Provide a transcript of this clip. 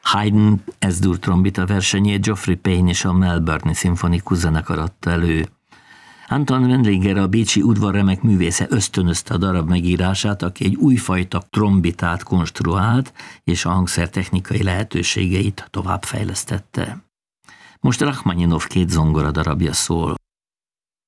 Haydn S-dur trombita versenyét Geoffrey Payne és a Melbourne Szimfonikus Zenekar adta elő. Anton Wendlinger, a bécsi udvarremek művésze ösztönözte a darab megírását, aki egy újfajta trombitát konstruált, és a hangszer technikai lehetőségeit továbbfejlesztette. Most Rachmaninov 2 zongora darabja szól.